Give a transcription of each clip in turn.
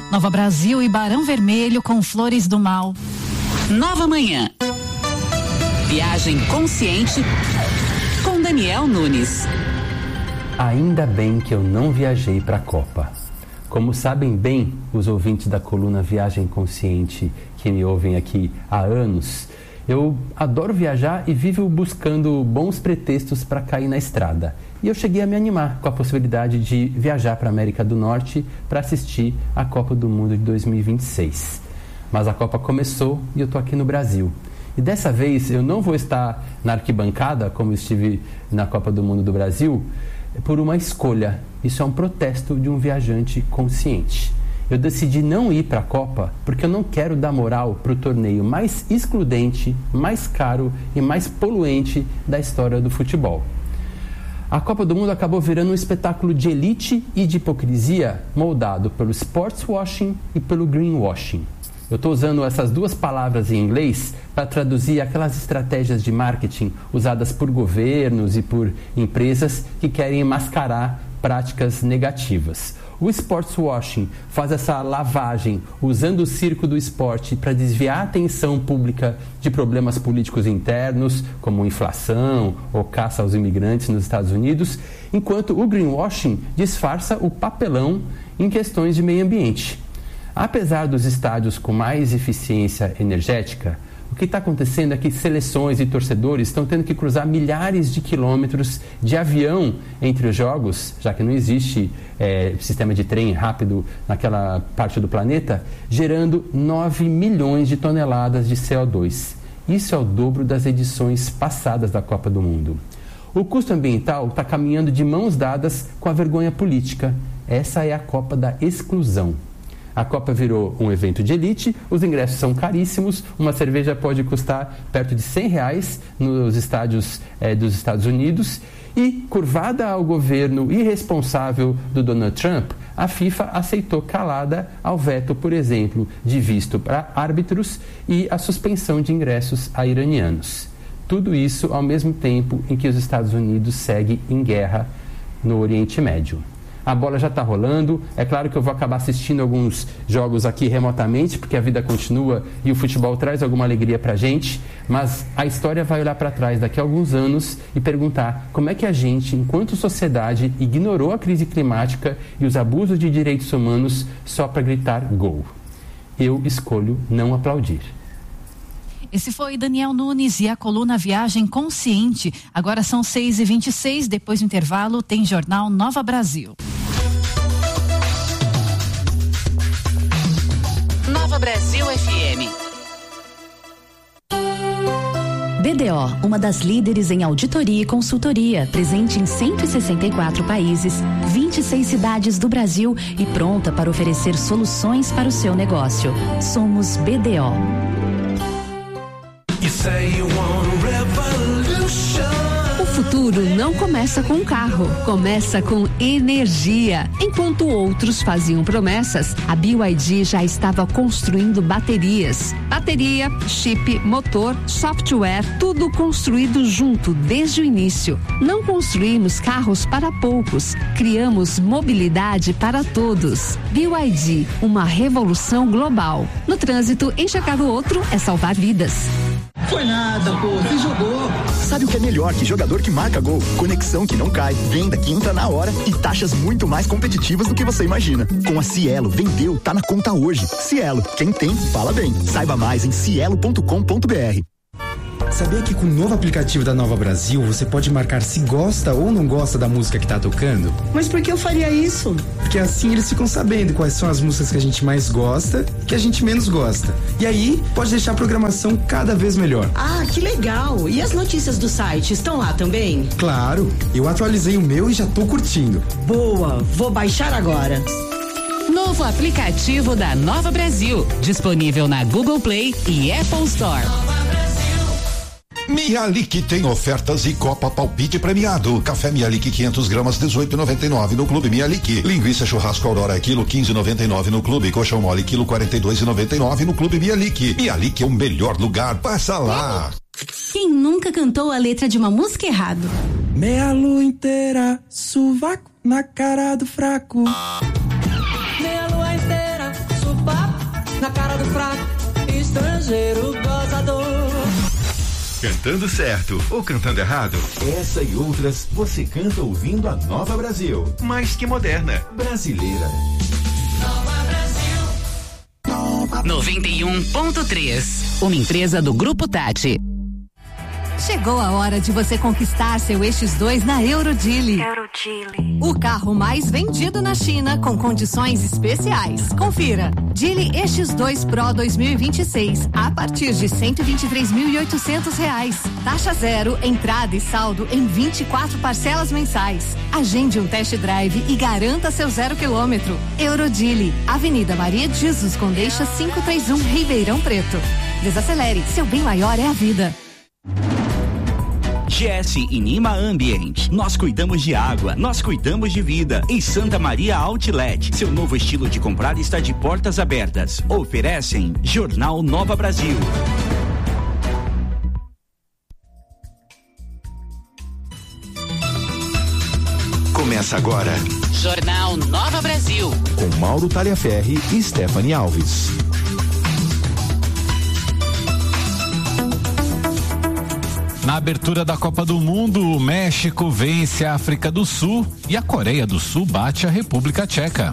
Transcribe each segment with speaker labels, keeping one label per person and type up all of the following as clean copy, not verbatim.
Speaker 1: Nova Brasil e Barão Vermelho com Flores do Mal.
Speaker 2: Nova Manhã. Viagem consciente com Daniel Nunes.
Speaker 3: Ainda bem que eu não viajei para a Copa. Como sabem bem os ouvintes da coluna Viagem Consciente que me ouvem aqui há anos, eu adoro viajar e vivo buscando bons pretextos para cair na estrada. E eu cheguei a me animar com a possibilidade de viajar para a América do Norte para assistir a Copa do Mundo de 2026. Mas a Copa começou e eu estou aqui no Brasil. E dessa vez eu não vou estar na arquibancada, como estive na Copa do Mundo do Brasil, por uma escolha. Isso é um protesto de um viajante consciente. Eu decidi não ir para a Copa porque eu não quero dar moral para o torneio mais excludente, mais caro e mais poluente da história do futebol. A Copa do Mundo acabou virando um espetáculo de elite e de hipocrisia moldado pelo sportswashing e pelo greenwashing. Eu estou usando essas duas palavras em inglês para traduzir aquelas estratégias de marketing usadas por governos e por empresas que querem mascarar práticas negativas. O sportswashing faz essa lavagem usando o circo do esporte para desviar a atenção pública de problemas políticos internos, como inflação ou caça aos imigrantes nos Estados Unidos, enquanto o greenwashing disfarça o papelão em questões de meio ambiente. Apesar dos estádios com mais eficiência energética, o que está acontecendo é que seleções e torcedores estão tendo que cruzar milhares de quilômetros de avião entre os jogos, já que não existe sistema de trem rápido naquela parte do planeta, gerando 9 milhões de toneladas de CO2. Isso é o dobro das edições passadas da Copa do Mundo. O custo ambiental está caminhando de mãos dadas com a vergonha política. Essa é a Copa da exclusão. A Copa virou um evento de elite, os ingressos são caríssimos, uma cerveja pode custar perto de R$100 nos estádios dos Estados Unidos e, curvada ao governo irresponsável do Donald Trump, a FIFA aceitou calada ao veto, por exemplo, de visto para árbitros e a suspensão de ingressos a iranianos. Tudo isso ao mesmo tempo em que os Estados Unidos seguem em guerra no Oriente Médio. A bola já está rolando, é claro que eu vou acabar assistindo alguns jogos aqui remotamente, porque a vida continua e o futebol traz alguma alegria para a gente, mas a história vai olhar para trás daqui a alguns anos e perguntar como é que a gente, enquanto sociedade, ignorou a crise climática e os abusos de direitos humanos só para gritar gol. Eu escolho não aplaudir.
Speaker 1: Esse foi Daniel Nunes e a coluna Viagem Consciente. Agora são 6h26, depois do intervalo tem Jornal Nova Brasil.
Speaker 2: Nova Brasil FM.
Speaker 4: BDO, uma das líderes em auditoria e consultoria, presente em 164 países, 26 cidades do Brasil e pronta para oferecer soluções para o seu negócio. Somos BDO.
Speaker 5: O futuro não começa com um carro, começa com energia. Enquanto outros faziam promessas, a BYD já estava construindo baterias. Bateria, chip, motor, software, tudo construído junto desde o início. Não construímos carros para poucos, criamos mobilidade para todos. BYD, uma revolução global. No trânsito, enxergar o outro é salvar vidas.
Speaker 6: Foi nada, pô, você jogou.
Speaker 7: Sabe o que é melhor que jogador que marca gol? Conexão que não cai, venda que entra na hora e taxas muito mais competitivas do que você imagina. Com a Cielo, vendeu, tá na conta hoje. Cielo, quem tem, fala bem. Saiba mais em cielo.com.br.
Speaker 8: Sabia que com o novo aplicativo da Nova Brasil você pode marcar se gosta ou não gosta da música que tá tocando?
Speaker 6: Mas por que eu faria isso?
Speaker 8: Porque assim eles ficam sabendo quais são as músicas que a gente mais gosta e que a gente menos gosta. E aí pode deixar a programação cada vez melhor.
Speaker 6: Ah, que legal! E as notícias do site estão lá também?
Speaker 8: Claro, eu atualizei o meu e já tô curtindo.
Speaker 6: Boa, vou baixar agora.
Speaker 2: Novo aplicativo da Nova Brasil, disponível na Google Play e Apple Store.
Speaker 9: Mialik tem ofertas e Copa Palpite premiado. Café Mialik 500 gramas 18,99 no Clube Mialik. Linguiça churrasco Aurora quilo 15,99 no Clube. Colchão mole quilo 42,99 no Clube Mialik. Mialik é o melhor lugar. Passa lá.
Speaker 10: Quem nunca cantou a letra de uma música errado?
Speaker 11: Meia lua inteira, sovaco na cara do fraco.
Speaker 12: Meia lua inteira, cantando certo ou cantando errado? Essa e outras você canta ouvindo a Nova Brasil. Mais que moderna, brasileira.
Speaker 2: Nova Brasil. 91.3. Uma empresa do Grupo Tati.
Speaker 13: Chegou a hora de você conquistar seu EX2 na Eurodile. O carro mais vendido na China com condições especiais. Confira. Geely EX2 Pro 2026 a partir de R$123.800. Taxa zero, entrada e saldo em 24 parcelas mensais. Agende um test drive e garanta seu 0 km. Eurodile, Avenida Maria de Jesus Condeixa 531, Ribeirão Preto. Desacelere, seu bem maior é a vida.
Speaker 14: GS e Nima Ambient. Nós cuidamos de água, nós cuidamos de vida. Em Santa Maria Outlet, seu novo estilo de comprar está de portas abertas. Oferecem Jornal Nova Brasil.
Speaker 12: Começa agora.
Speaker 2: Jornal Nova Brasil.
Speaker 12: Com Mauro Taliaferri e Stephanie Alves.
Speaker 15: Na abertura da Copa do Mundo, o México vence a África do Sul e a Coreia do Sul bate a República Tcheca.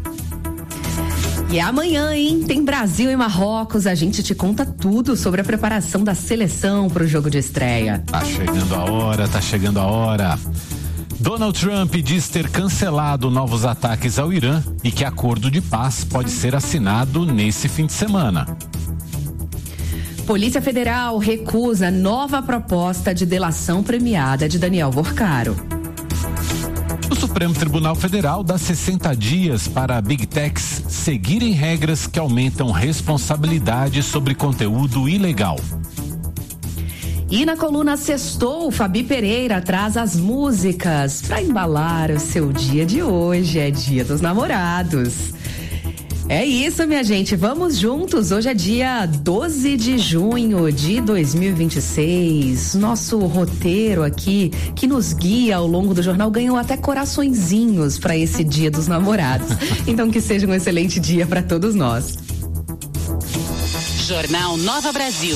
Speaker 16: E amanhã, hein? Tem Brasil e Marrocos. A gente te conta tudo sobre a preparação da seleção para o jogo de estreia.
Speaker 15: Tá chegando a hora. Donald Trump diz ter cancelado novos ataques ao Irã e que acordo de paz pode ser assinado nesse fim de semana.
Speaker 16: Polícia Federal recusa nova proposta de delação premiada de Daniel Vorcaro.
Speaker 15: O Supremo Tribunal Federal dá 60 dias para Big Techs seguirem regras que aumentam responsabilidade sobre conteúdo ilegal.
Speaker 16: E na coluna Sextou, Fabi Pereira traz as músicas para embalar o seu dia de hoje. É Dia dos Namorados. É isso, minha gente, vamos juntos. Hoje é dia 12 de junho de 2026. Nosso roteiro aqui, que nos guia ao longo do jornal, ganhou até coraçõezinhos para esse Dia dos Namorados. Então que seja um excelente dia para todos nós.
Speaker 2: Jornal Nova Brasil.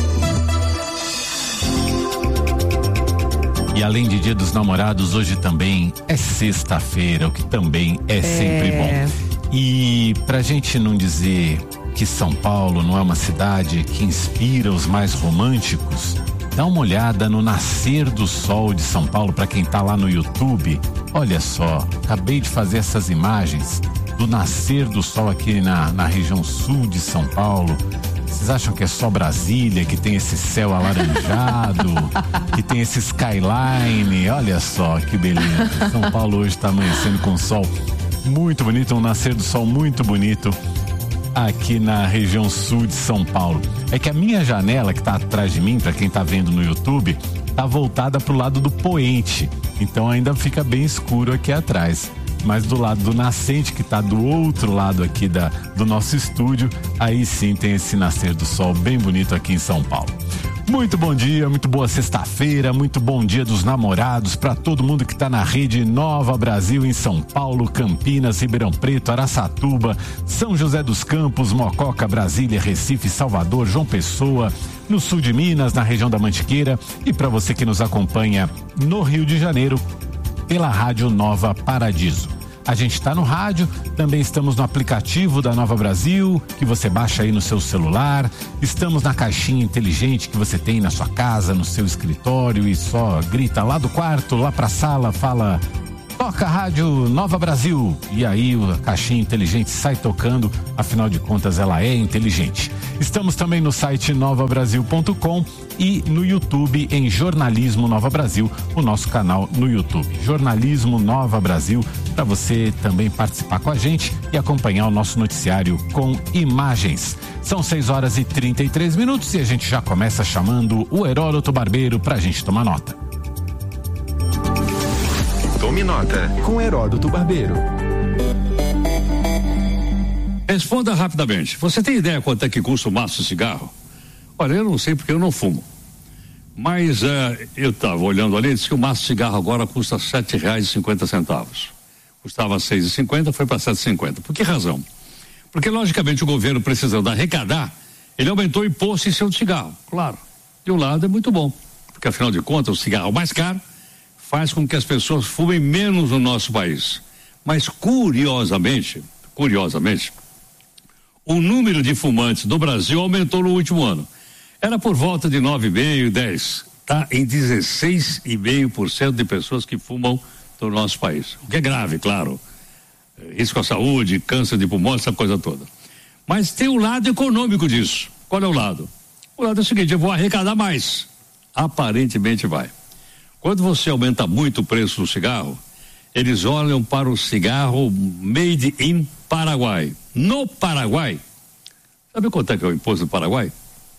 Speaker 15: E além de Dia dos Namorados, hoje também é sexta-feira, o que também é sempre bom. E pra gente não dizer que São Paulo não é uma cidade que inspira os mais românticos, dá uma olhada no nascer do sol de São Paulo para quem tá lá no YouTube. Olha só, acabei de fazer essas imagens do nascer do sol aqui na região sul de São Paulo. Vocês acham que é só Brasília que tem esse céu alaranjado, que tem esse skyline? Olha só que beleza. São Paulo hoje está amanhecendo com sol muito bonito, um nascer do sol muito bonito aqui na região sul de São Paulo. É que a minha janela que está atrás de mim, para quem está vendo no YouTube, tá voltada pro lado do poente, então ainda fica bem escuro aqui atrás. Mas do lado do nascente, que está do outro lado aqui do nosso estúdio, aí sim tem esse nascer do sol bem bonito aqui em São Paulo. Muito bom dia, muito boa sexta-feira, muito bom Dia dos Namorados para todo mundo que está na rede Nova Brasil em São Paulo, Campinas, Ribeirão Preto, Araçatuba, São José dos Campos, Mococa, Brasília, Recife, Salvador, João Pessoa, no sul de Minas, na região da Mantiqueira, e para você que nos acompanha no Rio de Janeiro, pela Rádio Nova Paradiso. A gente está no rádio, também estamos no aplicativo da Nova Brasil, que você baixa aí no seu celular. Estamos na caixinha inteligente que você tem na sua casa, no seu escritório, e só grita lá do quarto, lá pra sala, fala: toca a Rádio Nova Brasil. E aí a caixinha inteligente sai tocando, afinal de contas ela é inteligente. Estamos também no site novabrasil.com e no YouTube em Jornalismo Nova Brasil, o nosso canal no YouTube. Jornalismo Nova Brasil, para você também participar com a gente e acompanhar o nosso noticiário com imagens. São 6h33 e a gente já começa chamando o Heródoto Barbeiro pra gente tomar nota.
Speaker 12: Tome nota com Heródoto Barbeiro.
Speaker 17: Responda rapidamente. Você tem ideia quanto é que custa o maço de cigarro? Olha, eu não sei porque eu não fumo. Mas eu estava olhando ali, disse que o maço de cigarro agora custa R$7,50. Custava R$6,50, foi para R$7,50. Por que razão? Porque, logicamente, o governo, precisando arrecadar, ele aumentou o imposto em cima do cigarro. Claro. De um lado é muito bom, porque afinal de contas o cigarro mais caro faz com que as pessoas fumem menos no nosso país. Mas curiosamente, o número de fumantes no Brasil aumentou no último ano. Era por volta de 9,5%, 10%. Está em 16,5% de pessoas que fumam no nosso país. O que é grave, claro. Risco à saúde, câncer de pulmão, essa coisa toda. Mas tem um lado econômico disso. Qual é o lado? O lado é o seguinte: eu vou arrecadar mais. Aparentemente vai. Quando você aumenta muito o preço do cigarro, eles olham para o cigarro made in Paraguai. No Paraguai, sabe quanto é que é o imposto do Paraguai?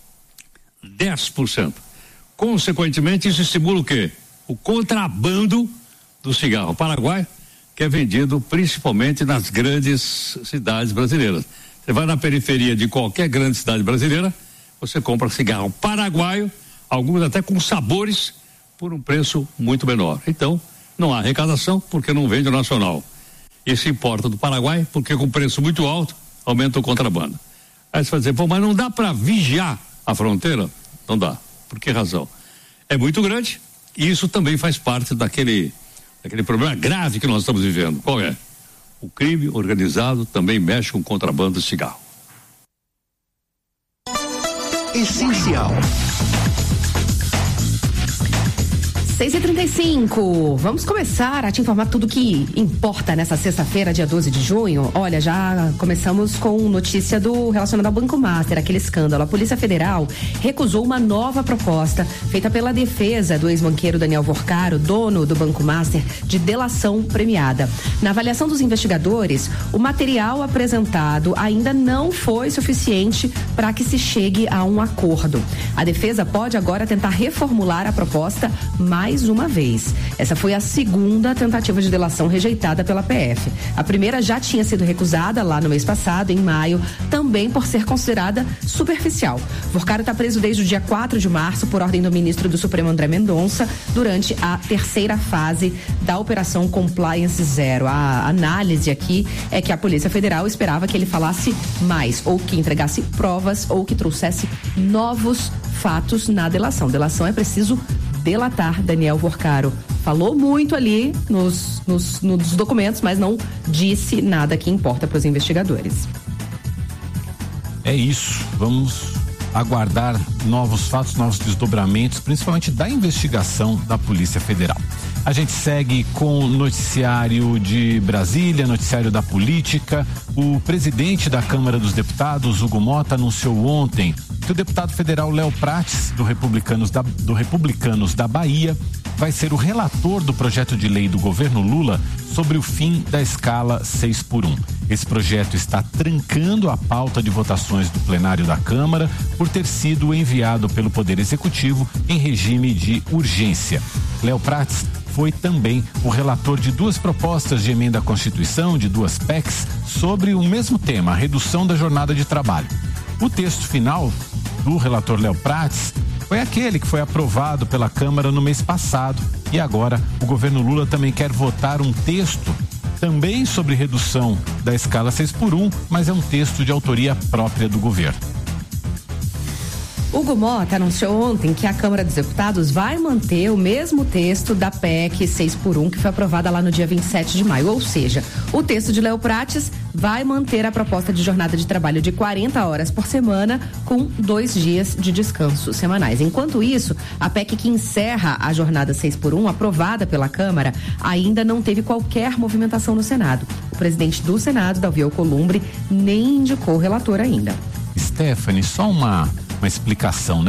Speaker 17: 10%. Consequentemente, isso estimula o quê? O contrabando do cigarro Paraguai, que é vendido principalmente nas grandes cidades brasileiras. Você vai na periferia de qualquer grande cidade brasileira, você compra cigarro paraguaio, alguns até com sabores, por um preço muito menor. Então, não há arrecadação porque não vende o nacional. E se importa do Paraguai porque com preço muito alto aumenta o contrabando. Aí você vai dizer, mas não dá para vigiar a fronteira? Não dá. Por que razão? É muito grande e isso também faz parte daquele problema grave que nós estamos vivendo. Qual é? O crime organizado também mexe com o contrabando de cigarro.
Speaker 12: Essencial.
Speaker 16: 6h35, vamos começar a te informar tudo que importa nessa sexta-feira, dia 12 de junho. Olha, já começamos com notícia relacionada ao Banco Master, aquele escândalo. A Polícia Federal recusou uma nova proposta feita pela defesa do ex-banqueiro Daniel Vorcaro, dono do Banco Master, de delação premiada. Na avaliação dos investigadores, o material apresentado ainda não foi suficiente para que se chegue a um acordo. A defesa pode agora tentar reformular a proposta mais uma vez. Essa foi a segunda tentativa de delação rejeitada pela PF. A primeira já tinha sido recusada lá no mês passado, em maio, também por ser considerada superficial. Vorcaro está preso desde o dia 4 de março por ordem do ministro do Supremo André Mendonça, durante a terceira fase da Operação Compliance Zero. A análise aqui é que a Polícia Federal esperava que ele falasse mais, ou que entregasse provas, ou que trouxesse novos fatos na delação. Delação é preciso delatar. Daniel Vorcaro falou muito ali nos documentos, mas não disse nada que importa para os investigadores.
Speaker 15: É isso, vamos aguardar novos fatos, novos desdobramentos, principalmente da investigação da Polícia Federal. A gente segue com o noticiário de Brasília, noticiário da política. O presidente da Câmara dos Deputados, Hugo Motta, anunciou ontem que o deputado federal Léo Prates, do Republicanos da Bahia, vai ser o relator do projeto de lei do governo Lula sobre o fim da escala 6x1. Esse projeto está trancando a pauta de votações do plenário da Câmara por ter sido enviado pelo Poder Executivo em regime de urgência. Léo Prates foi também o relator de duas propostas de emenda à Constituição, de duas PECs, sobre o mesmo tema, a redução da jornada de trabalho. O texto final do relator Léo Prates foi aquele que foi aprovado pela Câmara no mês passado, e agora o governo Lula também quer votar um texto também sobre redução da escala 6x1, mas é um texto de autoria própria do governo.
Speaker 16: Hugo Motta anunciou ontem que a Câmara dos Deputados vai manter o mesmo texto da PEC 6x1 que foi aprovada lá no dia 27 de maio, ou seja, o texto de Léo Prates vai manter a proposta de jornada de trabalho de 40 horas por semana com 2 dias de descanso semanais. Enquanto isso, a PEC que encerra a jornada 6x1, aprovada pela Câmara, ainda não teve qualquer movimentação no Senado. O presidente do Senado, Davi Alcolumbre, nem indicou o relator ainda.
Speaker 15: Stephanie, só uma explicação, né?